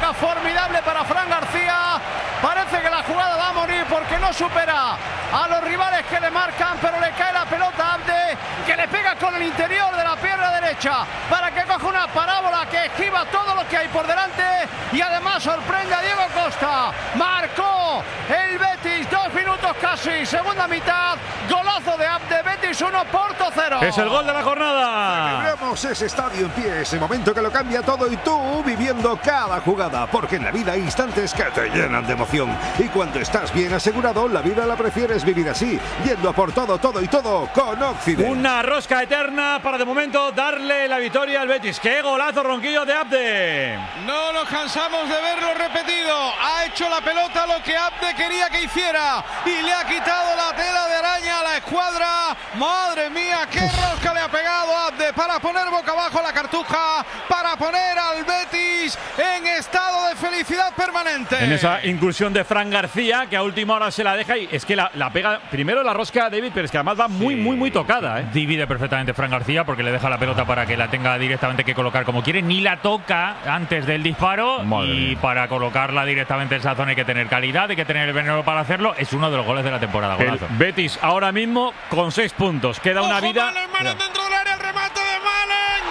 toca formidable para Fran García. Parece que la jugada va a morir porque no supera a los rivales que le marcan, pero le cae la pelota a Abde, que le pega con el interior de la pierna derecha para que coja una parábola que esquiva todo lo que hay por delante y además sorprende a Diego Costa. Marcó el Betis, 2 minutos casi, segunda mitad, golazo de Abde, Betis 1, Porto 0. Es el gol de la jornada. Celebremos ese estadio en pie, ese momento que lo cambia todo y tú viviendo cada jugada, porque en la vida hay instantes que te llenan de emoción y cuando estás bien asegurado, la vida la prefieres vivir así, yendo a por todo, todo y todo con Occident. Una rosca eterna para de momento darle la victoria al Betis. ¡Qué golazo, Ronquillo, de Abde! No nos cansamos de verlo repetido. Ha hecho la pelota lo que Abde quería que hiciera y le ha quitado la tela de araña a la escuadra. ¡Madre mía, qué rosca le ha pegado Abde para poner boca abajo la cartuja, para poner al Betis en estado de felicidad permanente! En esa incursión de Fran García, que a última hora se la deja y es que la pega primero la rosca a David, pero es que además va muy tocada. Divide perfectamente Fran García porque le deja la pelota para que la tenga directamente que colocar como quiere, ni la toca antes del disparo. Madre y mía. para colocarla directamente en esa zona hay que tener calidad, hay que tener el veneno para hacerlo. Es uno de los goles de la temporada. El Golazo. Betis ahora mismo con 6 puntos. Queda una ¡Ojo, vida. Malen dentro del área, el remate de Malen!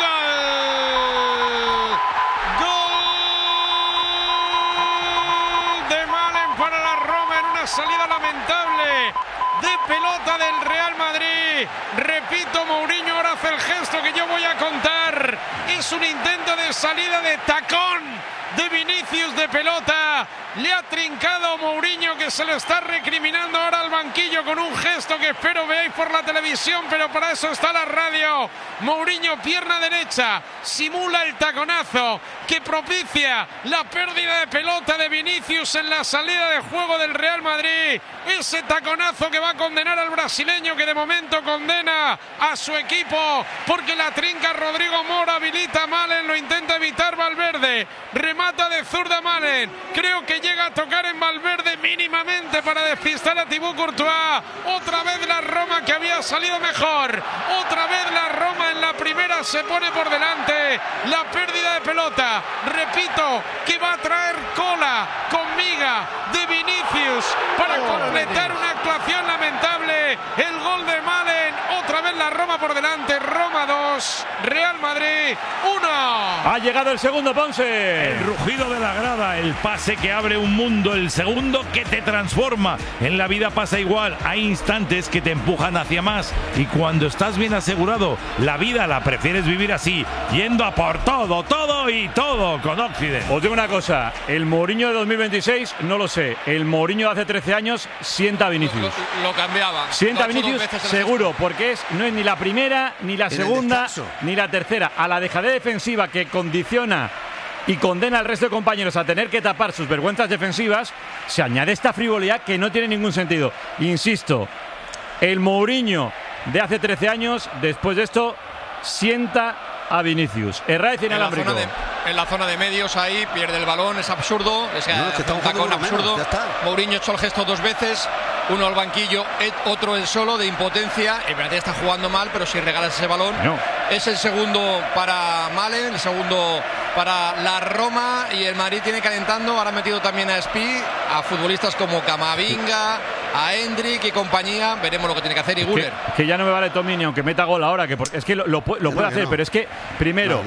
¡Gol! De Malen para la Roma en una salida lamentable de pelota del Real Madrid. Repito, Mourinho ahora hace el gesto que yo voy a contar. Es un intento de salida de tacón de Vinicius de pelota. Le ha trincado Mourinho, que se lo está recriminando ahora al banquillo con un gesto que espero veáis por la televisión, pero para eso está la radio. Mourinho, pierna derecha, simula el taconazo que propicia la pérdida de pelota de Vinicius en la salida de juego del Real Madrid. Ese taconazo que va a condenar al brasileño, que de momento condena a su equipo porque la trinca Rodrigo Mora, habilita a Malen, lo intenta evitar Valverde, remata de zurda Malen, creo que llega a tocar en Valverde mínimamente para despistar a Thibaut Courtois. Otra vez la Roma, que había salido mejor, otra vez la Roma en la primera se pone por delante. La pérdida de pelota, repito, que va a traer cola con miga de Vinicius para completar una actuación lamentable. El gol de Malen, otra vez la Roma por delante. Roma 2, Real Madrid 1. Ha llegado el segundo, Ponce. El rugido de la grada, el pase que abre un mundo, el segundo que te transforma. En la vida pasa igual, hay instantes que te empujan hacia más y cuando estás bien asegurado, la vida la prefieres vivir así, yendo a por todo, todo y todo con Occident. Os digo una cosa, el Mourinho de 2026 no lo sé, el Mourinho de hace 13 años sienta a Vinicius. Lo cambiaba. Sienta a Vinicius seguro, porque no es ni la primera, ni la segunda, ni la tercera. A la dejadez defensiva que condiciona y condena al resto de compañeros a tener que tapar sus vergüenzas defensivas, se añade esta frivolidad que no tiene ningún sentido. Insisto, el Mourinho de hace 13 años, después de esto, sienta a Vinicius. Herrera y inalámbrico. En la zona de medios ahí, pierde el balón, es absurdo, es un tacón absurdo. Mourinho echó el gesto 2 veces, uno al banquillo, otro el solo de impotencia. El Betis está jugando mal, pero si regalas ese balón, es el segundo para Malen, el segundo para la Roma, y el Madrid tiene calentando. Ahora ha metido también a Spi, a futbolistas como Camavinga, a Hendrick y compañía. Veremos lo que tiene que hacer. Y Güler, que ya no me vale Tomini aunque meta gol ahora, que es que lo puede hacer, pero es que primero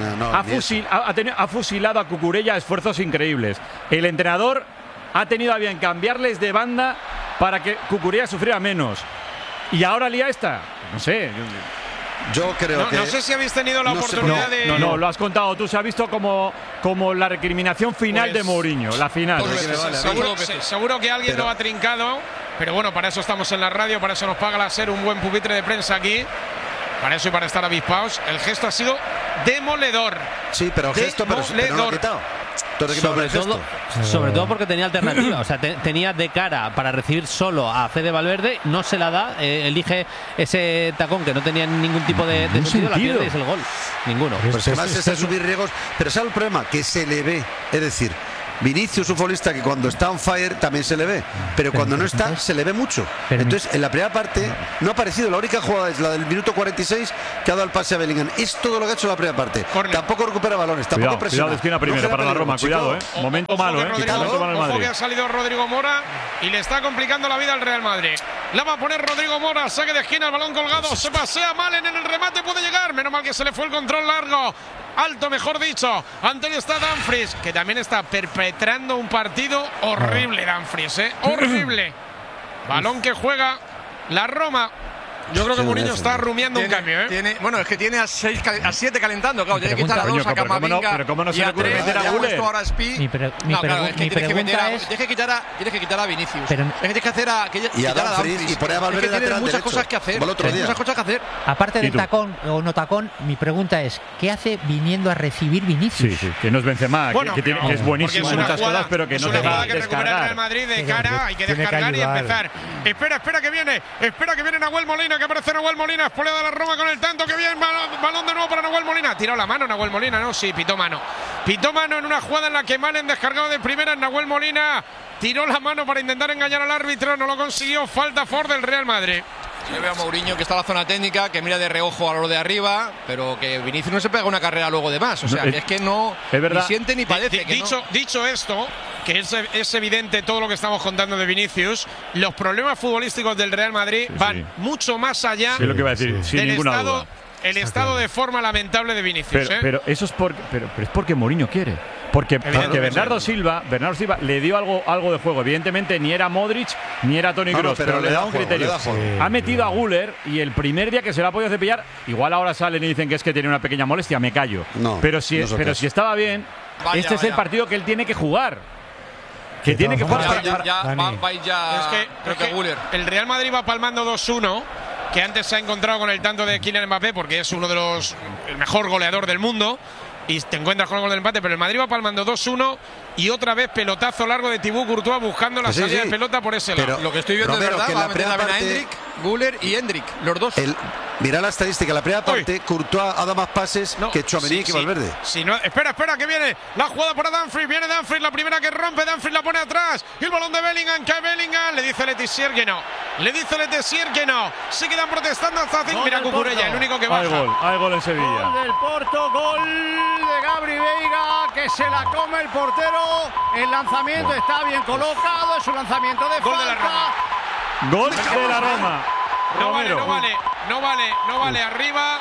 ha fusilado a Cucurella a esfuerzos increíbles. El entrenador ha tenido a bien cambiarles de banda para que Cucurella sufriera menos. Y ahora lía esta. No sé. Yo creo que... No sé si habéis tenido la oportunidad de... No, lo has contado tú. Se ha visto como la recriminación final de Mourinho, la final. Seguro que alguien lo ha trincado, pero bueno, para eso estamos en la radio, para eso nos paga la SER un buen pupitre de prensa aquí. Para eso y para estar avispados. El gesto ha sido demoledor. Sí, pero el gesto, pero no lo ha quitado. Sobre todo porque tenía alternativa, o sea, tenía de cara para recibir solo a Fede Valverde, no se la da, elige ese tacón que no tenía ningún tipo de sentido, la pierde y es el gol. Ninguno. Pues además es subir riesgos, pero ¿sabes el problema? Que se le ve, es decir, Vinicius, un futbolista que cuando está on fire también se le ve, pero cuando no está se le ve mucho. Entonces en la primera parte no ha aparecido. La única jugada es la del minuto 46 que ha dado el pase a Bellingham. Es todo lo que ha hecho en la primera parte. Tampoco recupera balones, tampoco presiona. Cuidado de esquina primero para la Roma, cuidado, Momento malo, Momento malo el Madrid. Ojo que ha salido Rodrigo Mora y le está complicando la vida al Real Madrid. La va a poner Rodrigo Mora, saque de esquina, el balón colgado, se pasea Malen en el remate, puede llegar. Menos mal que se le fue el control largo. Alto, mejor dicho. Ante él está Dumfries, que también está perpetrando un partido horrible, Dumfries, horrible. Balón que juega la Roma. Yo creo que Mourinho está rumiando un cambio, Bueno, es que tiene a 7 calentando, claro. Tiene que quitar a 2 a Camavinga. Pero cómo no se le ocurre meter a Guller. Mi pregunta es, tienes que quitar a Vinicius. Tienes que hacer a Dumfries y poner a Valverde lateral derecho. Muchas cosas que hacer. Aparte del tacón o no tacón, mi pregunta es, ¿qué hace viniendo a recibir Vinicius? Sí, que no es Benzema, que es buenísimo en muchas cosas, pero que no te va a descargar. Recuperar el Real Madrid de cara, hay que descargar y empezar. Espera que viene Nahuel Molina, que aparece Nahuel Molina, espoleada la Roma con el tanto, que bien, balón de nuevo para Nahuel Molina. Ha tirado la mano Nahuel Molina, ¿no? Sí, pitó mano en una jugada en la que Malen, descargado de primera, Nahuel Molina tiró la mano para intentar engañar al árbitro, no lo consiguió. Falta Ford del Real Madrid. Yo veo a Mourinho que está en la zona técnica, que mira de reojo a lo de arriba, pero que Vinicius no se pega una carrera luego de más. O sea, que es que no ni siente ni padece. Dicho esto, que es evidente todo lo que estamos contando de Vinicius, los problemas futbolísticos del Real Madrid van mucho más allá lo que iba a decir, sin ninguna duda. El estado de forma lamentable de Vinicius. Pero eso es porque Mourinho quiere. Porque Bernardo Silva le dio algo de juego. Evidentemente ni era Modric ni era Toni Kroos, pero le da un criterio. Ha metido a Guller y el primer día que se lo ha podido cepillar, igual ahora salen y dicen que es que tiene una pequeña molestia, me callo. Pero si estaba bien, este es el partido que él tiene que jugar. Que tiene que jugar. Creo que Guller. El Real Madrid va palmando 2-1. Que antes se ha encontrado con el tanto de Kylian Mbappé, porque es uno de el mejor goleador del mundo, y te encuentras con el gol del empate, pero el Madrid va palmando 2-1 y otra vez pelotazo largo de Thibaut Courtois buscando la salida de pelota por ese lado. Lo que estoy viendo Romero, es verdad, va a meter también a Endrick, Guller y Endrick, los dos. Mira la estadística, la primera parte Courtois ha dado más pases que Tchouaméni y Valverde. Espera, que viene la jugada para Dumfries, viene Dumfries, la primera que rompe, Dumfries la pone atrás, y el balón de Bellingham, cae Bellingham, le dice Letizia que no, se quedan protestando hasta 5, mira Cucurella, el único que baja. Hay gol en Sevilla. Gol del Porto, gol de Gabri Veiga, que se la come el portero, el lanzamiento está bien colocado, es un lanzamiento de gol falta. de la Roma. Gol de la Roma. No vale, arriba,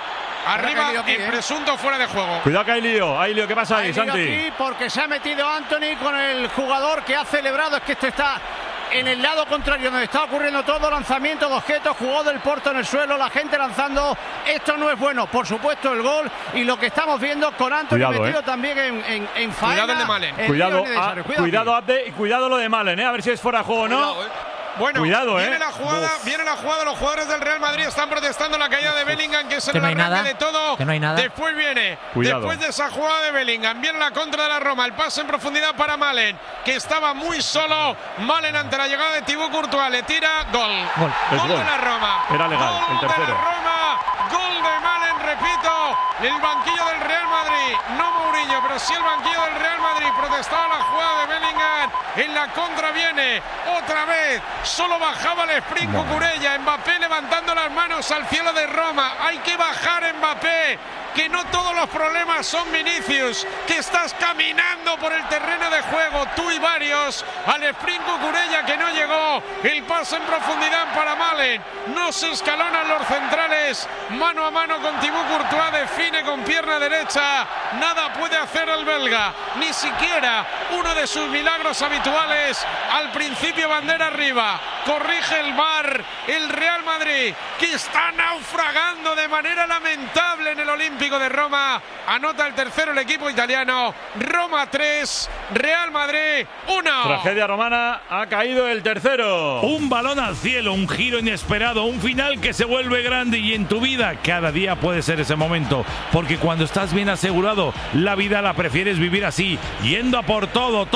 el presunto fuera de juego. Cuidado que hay lío, ¿qué pasa ahí, Santi? Aquí porque se ha metido Anthony con el jugador que ha celebrado, es que esto está en el lado contrario donde está ocurriendo todo, lanzamiento de objetos, jugó del Porto en el suelo, la gente lanzando, esto no es bueno, por supuesto el gol y lo que estamos viendo con Anthony metido también en faena. Cuidado el de Malen. Cuidado Abde y cuidado lo de Malen, a ver si es fuera de juego o no. Bueno, viene la jugada, los jugadores del Real Madrid están protestando la caída de Bellingham, que es el arranque de todo. Después después de esa jugada de Bellingham, viene la contra de la Roma, el pase en profundidad para Malen, que estaba muy solo. Malen ante la llegada de Thibaut Courtois, le tira, gol de la Roma. Era legal, el tercero. De la Roma, gol de Malen, repito, el banquillo del Real Madrid, no Mourinho, pero sí el banquillo del Real Madrid, protestaba la jugada de Bellingham, en la contra viene otra vez. Solo bajaba el sprint Cucurella, Mbappé levantando las manos al cielo de Roma. Hay que bajar Mbappé, que no todos los problemas son Vinicius, que estás caminando por el terreno de juego, tú y varios, al sprint Cucurella que no llegó, el pase en profundidad para Malen, no se escalonan los centrales, mano a mano con Thibaut Courtois, define con pierna derecha, nada puede hacer el belga, ni siquiera uno de sus milagros habituales, al principio bandera arriba. Corrige el VAR, el Real Madrid, que está naufragando de manera lamentable en el Olímpico de Roma. Anota el tercero el equipo italiano. Roma 3, Real Madrid 1. Tragedia romana, ha caído el tercero. Un balón al cielo, un giro inesperado, un final que se vuelve grande, y en tu vida cada día puede ser ese momento, porque cuando estás bien asegurado, la vida la prefieres vivir así, yendo a por todo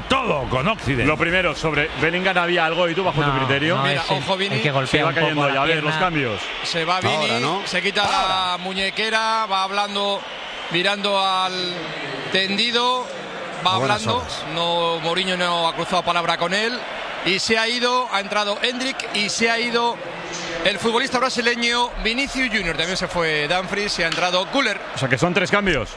con Occident. Lo primero, sobre Bellingham había algo y tú bajo tu criterio. Mira, ojo Vini, se va cayendo ya, a ver los cambios. Se va Vini, se quita la muñequera, va hablando, mirando al tendido. va hablando. No, Mourinho no ha cruzado palabra con él. Y se ha ido, ha entrado Endrick y se ha ido el futbolista brasileño Vinicius Junior. También se fue Dumfries y ha entrado Güler. O sea que son 3 cambios.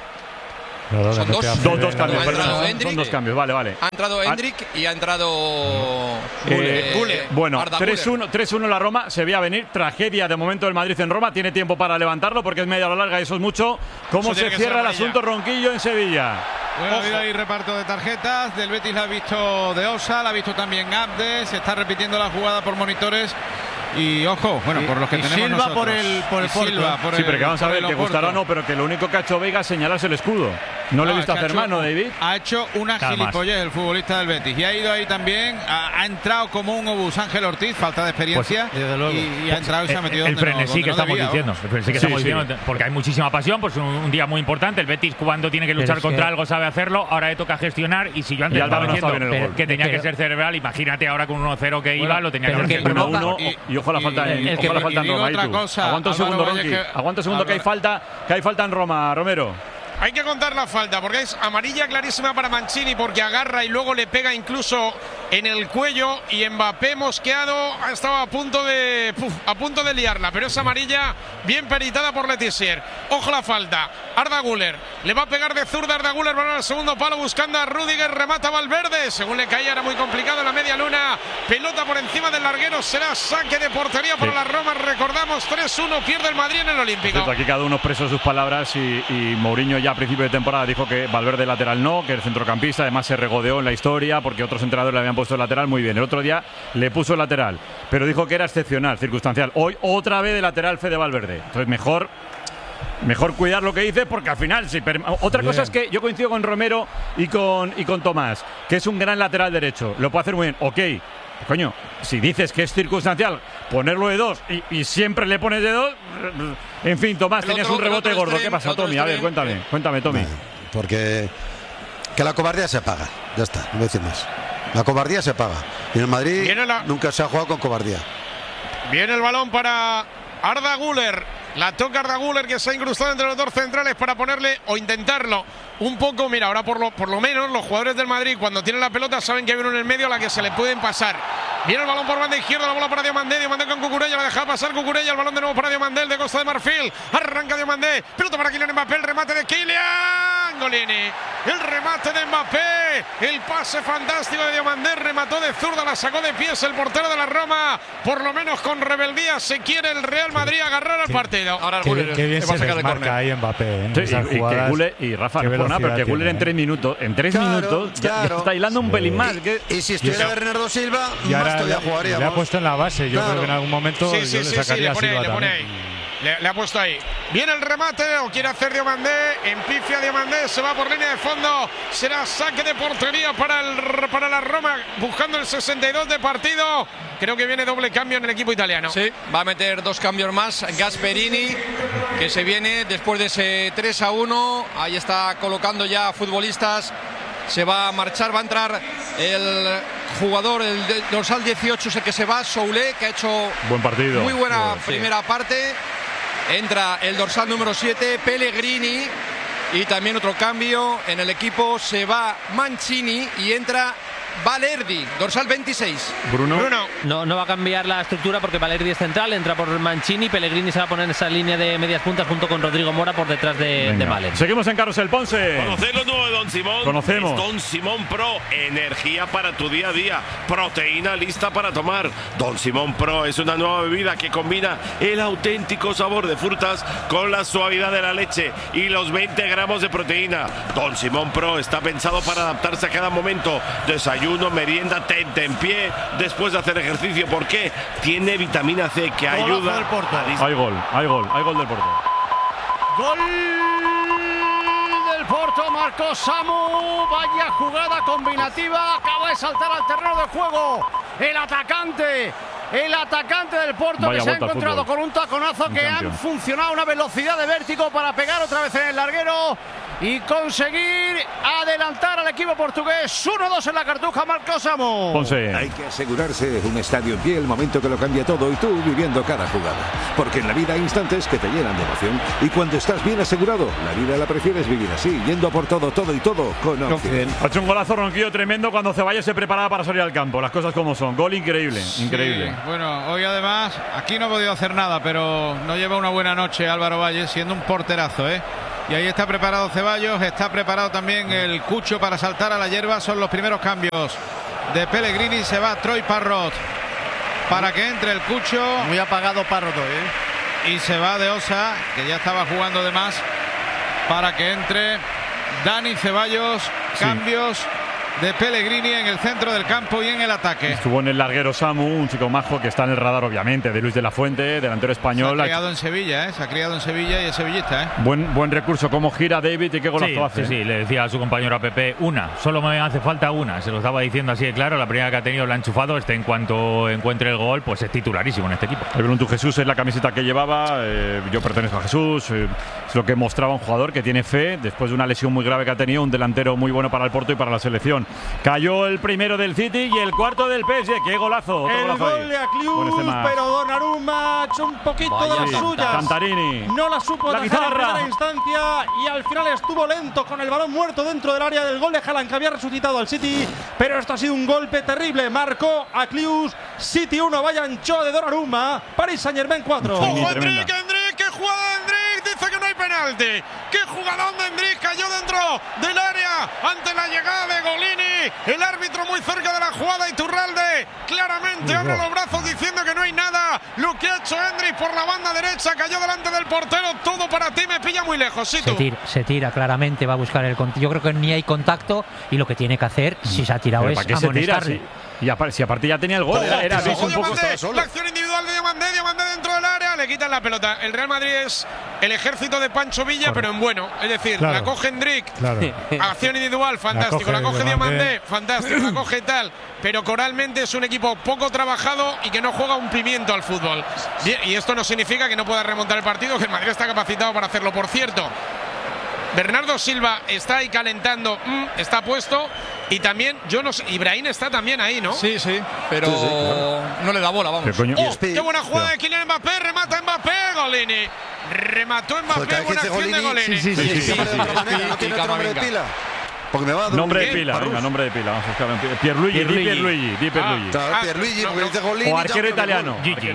Son dos cambios, perdón. Son 2 cambios, vale. Ha entrado Endrick y ha entrado Güler. Bueno, 3-1 la Roma, se veía venir. Tragedia de momento del Madrid en Roma. Tiene tiempo para levantarlo porque es media a la larga y eso es mucho. ¿Cómo se cierra el asunto Ronquillo en Sevilla? Bueno, ha habido ahí reparto de tarjetas. Del Betis la ha visto de Osa, la ha visto también Abde. Se está repitiendo la jugada por monitores. Y ojo, bueno, por los que tenemos Silva nosotros. por el Porto. Sí, pero que vamos a ver, que gustará o no, pero que lo único que ha hecho Veiga es señalarse el escudo. No le he visto hacer mano, David. Ha hecho una gilipollez el futbolista del Betis. Y ha ido ahí también, ha entrado como un obús Ángel Ortiz, falta de experiencia. Pues, desde luego. Y ha entrado y se ha metido el frenesí que estamos diciendo. El frenesí que estamos diciendo, porque hay muchísima pasión, pues un día muy importante. El Betis, cuando tiene que luchar contra algo, sabe hacerlo. Ahora le toca gestionar. Y si yo antes estaba diciendo que tenía que ser cerebral, imagínate ahora con 1-0 que iba, lo tenía que haber hecho 1-1. Y ojo la falta en Roma. Aguanta un segundo, Ronqui. Aguanta un segundo que hay falta en Roma, Romero. Hay que contar la falta porque es amarilla clarísima para Mancini porque agarra y luego le pega incluso en el cuello y Mbappé mosqueado ha estado a punto de liarla, pero es amarilla bien peritada por Letizier. Ojo la falta, Arda Güler le va a pegar de zurda, Arda Güler va al segundo palo buscando a Rüdiger, remata Valverde, según le caía era muy complicado en la media luna, pelota por encima del larguero, será saque de portería para la Roma, recordamos 3-1, pierde el Madrid en el Olímpico. Cierto, aquí cada uno expresó sus palabras y Mourinho ya a principio de temporada dijo que Valverde lateral no, que el centrocampista además se regodeó en la historia porque otros entrenadores le habían puesto el lateral muy bien. El otro día le puso el lateral, pero dijo que era excepcional, circunstancial. Hoy otra vez de lateral Fede Valverde. Entonces mejor cuidar lo que dices porque al final otra cosa es que yo coincido con Romero y con Tomás, que es un gran lateral derecho, lo puede hacer muy bien, ok. Coño, si dices que es circunstancial ponerlo de 2 y siempre le pones de 2, en fin, Tomás, tenías un rebote gordo. ¿Qué pasa, Tommy? A ver, cuéntame, Tommy. Porque que la cobardía se paga, ya está, no voy a decir más. La cobardía se paga. Y en el Madrid nunca se ha jugado con cobardía. Viene el balón para Arda Güler. La toca Arda Güler, que se ha incrustado entre los dos centrales para ponerle o intentarlo un poco. Mira, ahora por lo menos los jugadores del Madrid cuando tienen la pelota saben que hay uno en el medio a la que se le pueden pasar. Viene el balón por banda izquierda, la bola para Diomandé con Cucurella, la deja pasar Cucurella, el balón de nuevo para Diomandé, el de Costa de Marfil, arranca Diomandé, pelota para Kylian Mbappé, el remate de Kylian Golini, el remate de Mbappé, el pase fantástico de Diomandé, remató de zurda, la sacó de pies el portero de la Roma, por lo menos con rebeldía se quiere el Real Madrid agarrar al partido. Ahora qué bien se desmarca ahí Mbappé, y Rafa, no por nada, pero que Güler en 3 minutos, ya está hilando un pelín más. Y si estuviera Bernardo Silva, más todavía jugaría. Le ha puesto en la base, yo creo que en algún momento yo le sacaría a Silva también. Le ha puesto ahí. Viene el remate, o quiere hacer Diomandé, empifia Diomandé, se va por línea de fondo, será saque de portería para la Roma, buscando el 62 de partido. Creo que viene doble cambio en el equipo italiano. Sí, va a meter 2 cambios más. Gasperini, que se viene después de ese 3-1. Ahí está colocando ya futbolistas. Se va a marchar, va a entrar el jugador, el dorsal 18, es el que se va, Soulé, que ha hecho buen partido, muy buena primera parte. Entra el dorsal número 7, Pellegrini, y también otro cambio en el equipo, se va Mancini y entra Valerdi, dorsal 26. Bruno. No va a cambiar la estructura porque Valerdi es central, entra por Mancini, Pellegrini se va a poner en esa línea de medias puntas junto con Rodrigo Mora por detrás de Valerdi. Seguimos en Carrusel Ponce. ¿Conocéis lo nuevo de Don Simón? Conocemos. Es Don Simón Pro, energía para tu día a día, proteína lista para tomar. Don Simón Pro es una nueva bebida que combina el auténtico sabor de frutas con la suavidad de la leche y los 20 gramos de proteína. Don Simón Pro está pensado para adaptarse a cada momento. Desayuno, merienda, en pie, después de hacer ejercicio. ¿Por qué? Tiene vitamina C que ayuda. Hay gol del Porto. Gol del Porto, marcó Samu. Vaya jugada combinativa. Acaba de saltar al terreno de juego el atacante el atacante del Porto, Vaya que se ha vuelta al encontrado fútbol. con un taconazo que han funcionado a una velocidad de vértigo para pegar otra vez en el larguero y conseguir adelantar al equipo portugués. 1-2 en la Cartuja, Marco Samu. Ponce. Hay que asegurarse un estadio en pie, el momento que lo cambia todo y tú viviendo cada jugada. Porque en la vida hay instantes que te llenan de emoción y cuando estás bien asegurado, la vida la prefieres vivir así, yendo a por todo, todo y todo con Opción. Ha hecho un golazo Ronquillo tremendo cuando Ceballos se preparaba para salir al campo. Las cosas como son. Gol increíble, increíble. Sí, bueno, hoy además, aquí no ha podido hacer nada, pero no lleva una buena noche Álvaro Valle, siendo un porterazo, ¿eh? Y ahí está preparado Ceballos, está preparado también el Cucho para saltar a la hierba. Son los primeros cambios de Pellegrini. Se va Troy Parrott para que entre el Cucho. Muy apagado Parrott hoy, ¿eh? Y se va De Osa, que ya estaba jugando de más, para que entre Dani Ceballos. Cambios de Pellegrini en el centro del campo y en el ataque. Estuvo en el larguero Samu, un chico majo que está en el radar obviamente, de Luis de la Fuente, delantero español. Se ha criado en Sevilla, ¿eh? Se ha criado en Sevilla y es sevillista, ¿eh? Buen recurso, cómo gira David y qué golazo hace. Sí, le decía a su compañero a Pepe, solo me hace falta una. Se lo estaba diciendo así de claro, la primera que ha tenido la ha enchufado. En cuanto encuentre el gol, pues es titularísimo en este equipo. El Bluetooth Jesús es la camiseta que llevaba, yo pertenezco a Jesús, es lo que mostraba un jugador que tiene fe, después de una lesión muy grave que ha tenido, un delantero muy bueno para el Porto y para la selección. Cayó el primero del City y el cuarto del PSG. ¡Qué golazo! El gol de Aklius, pero Donnarumma ha hecho un poquito de las suyas. Cantarini. No la supo la dejar en primera instancia y al final estuvo lento con el balón muerto dentro del área del gol de Haaland, que había resucitado al City. Pero esto ha sido un golpe terrible. Marcó Aklius. City 1, vaya ancho de Donnarumma. Paris Saint-Germain 4. ¡Ojo, Endrick! ¡Qué jugada de Endrick! Dice que no hay penalti. ¡Qué jugadón de Endrick! Cayó dentro del área ante la llegada de Golini. El árbitro muy cerca de la jugada, Iturralde claramente abre los brazos diciendo que no hay nada. Lo que ha hecho Endrick por la banda derecha, cayó delante del portero. Todo para ti, me pilla muy lejos. ¿Sí, tú? Se tira claramente, va a buscar el contacto. Yo creo que ni hay contacto y lo que tiene que hacer, si se ha tirado, es amonestarle. Y si aparte ya tenía el gol, era un poco la acción individual de Diomandé dentro del área, le quitan la pelota. El Real Madrid es el ejército de Pancho Villa, pero en bueno. Es decir, la coge Endrick, acción individual, fantástico. La coge Diomandé, fantástico. La coge tal. Pero coralmente es un equipo poco trabajado y que no juega un pimiento al fútbol. Bien, y esto no significa que no pueda remontar el partido, que el Madrid está capacitado para hacerlo. Por cierto, Bernardo Silva está ahí calentando, está puesto. Y también, yo no sé, Ibrahim está también ahí, ¿no? Sí, pero no le da bola, vamos. ¡Qué buena jugada de Kylian Mbappé! Remata Mbappé, Golini. Remató Mbappé, buena acción de Golini. Sí. No tiene otro nombre de pila. Porque me va a dar nombre de pila, venga, nombre de pila. Vamos a buscar Pierluigi. Pierluigi, porque dice Golini. O arquero italiano.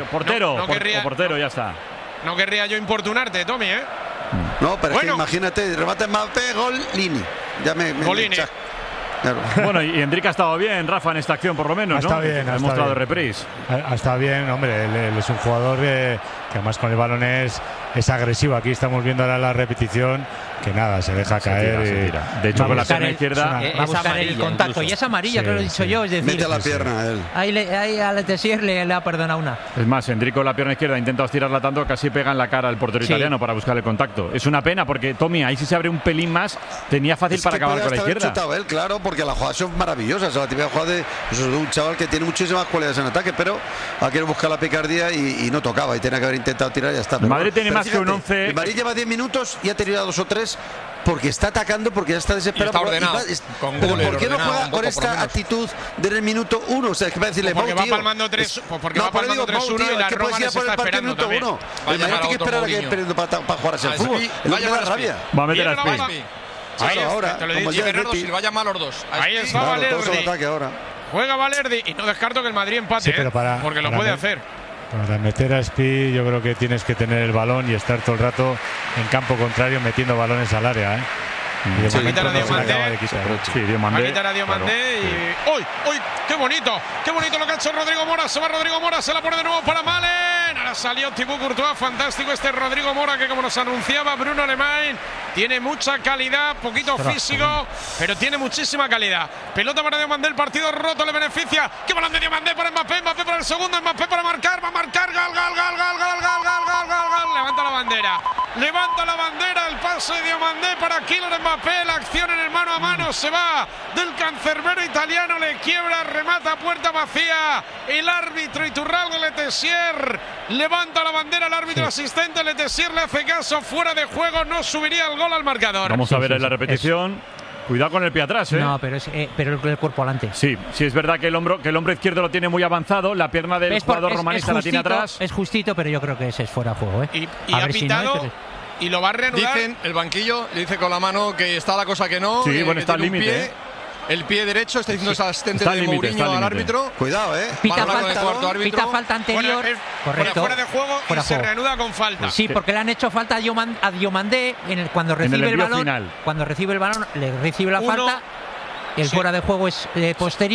Portero, ya está. No querría yo importunarte, Tommy, ¿eh? No, pero es que imagínate, remata Mbappé, Golini. Golini. Claro. Bueno, y Endrick ha estado bien, Rafa, en esta acción por lo menos, ¿no? Está bien, ha mostrado reprise. Está bien, hombre, él es un jugador que además con el balón es agresivo. Aquí estamos viendo ahora la repetición, que nada, se deja caer. Se tira. De hecho, con la pierna izquierda va a buscar el contacto. Incluso. Y es amarilla, que lo he dicho yo. Es decir, mete la pierna él. Ahí a Letessier le ha perdonado una. Es más, Endrick con la pierna izquierda ha intentado estirarla tanto, casi pega en la cara al portero italiano para buscar el contacto. Es una pena porque Tommy, ahí si se abre un pelín más, tenía fácil para acabar con la izquierda. Él, claro, porque la jugada son maravillosas. La típica jugada de un chaval que tiene muchísimas cualidades en ataque, pero ha querido buscar la picardía y no tocaba. Y tenía que haber intentado tirar y ya está. El Madrid tiene más que un 11. El Madrid lleva 10 minutos y ha tenido 2 o 3 porque está atacando, porque ya está desesperado. Está ordenado. Pero ¿por qué no juega con esta actitud desde el minuto 1? O sea, es que va a decirle, porque va palmando 3-1 y la Roma les está esperando también. El Madrid tiene que esperar a que perdiendo para jugar ese fútbol. Vaya la rabia. Va a meter a Spi. Ahora, te lo he dicho, Bernardo Silva llama a los dos. Ahí está Valerdi. Juega Valerdi y no descarto que el Madrid empate, porque lo puede hacer. Para meter a Spi, yo creo que tienes que tener el balón y estar todo el rato en campo contrario metiendo balones al área, ¿eh? Se quitar a Diomandé. Va a quitar a Diomandé y. ¡Uy! ¡Qué bonito! ¡Qué bonito lo que ha hecho Rodrigo Mora! Se va Rodrigo Mora, se la pone de nuevo para Malen. Ahora salió Thibaut Courtois. Fantástico este Rodrigo Mora, que como nos anunciaba Bruno Alemán, tiene mucha calidad, poquito físico, pero tiene muchísima calidad. Pelota para Diomandé, el partido roto le beneficia. ¡Qué balón de Diomandé para Mbappé! Mbappé para el segundo, Mbappé para marcar, va a marcar. ¡Gol! Levanta la bandera. El pase de Diomandé para Kylian Mbappé. Mbappé, la acción en el mano a mano se va del cancerbero italiano, le quiebra, remata a puerta vacía. El árbitro Iturralde Letessier levanta la bandera, el árbitro asistente Letessier le hace caso, fuera de juego, no subiría el gol al marcador. Vamos a ver en la repetición. Cuidado con el pie atrás, ¿eh? No, pero el cuerpo adelante. Sí, es verdad que el hombro izquierdo lo tiene muy avanzado, la pierna del jugador romanista la tiene atrás. Es justito, pero yo creo que ese es fuera de juego, ¿eh? Y ha pitado y lo va a reanudar. Dicen, el banquillo le dice con la mano que está la cosa que no. Sí, bueno, está al límite. El pie derecho está diciendo el asistente de Mourinho al árbitro. Cuidado, Pita falta anterior. Correcto. Fuera de juego y se reanuda con falta. Sí, porque le han hecho falta a Diomandé cuando recibe el balón. Cuando recibe el balón, le recibe la falta. El fuera de juego es posterior.